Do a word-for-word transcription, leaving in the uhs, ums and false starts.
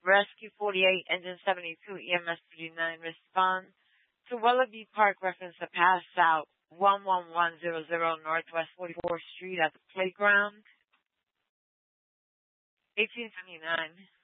Rescue forty-eight, Engine seventy-two, E M S thirty-nine, respond to Willoughby Park, reference the pass out one one one zero zero Northwest forty-fourth Street at the playground. eighteen seventy-nine.